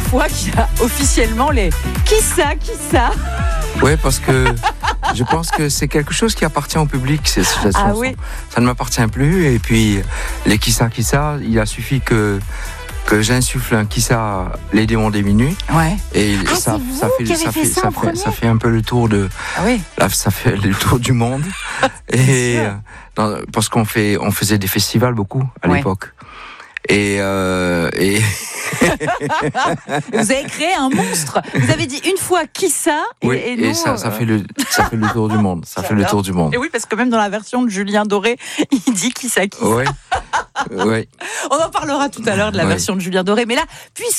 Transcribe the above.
fois qu'il y a officiellement les qui ça. Oui, parce que je pense que c'est quelque chose qui appartient au public, cette chanson. Oui. Ça ne m'appartient plus. Et puis, les qui ça, il a suffi que j'insuffle un qui ça, les démons des minuit. Ouais. Et ça fait un peu le tour de. Ah oui. Là, ça fait le tour du monde. Et parce qu'on faisait des festivals beaucoup à l'époque. Et vous avez créé un monstre. Vous avez dit une fois qui ça et ça fait le tour du monde. Ça fait le tour du monde. Et oui, parce que même dans la version de Julien Doré, il dit qui ça. Oui. On en parlera tout à l'heure de la version de Julien Doré. Mais là, puisque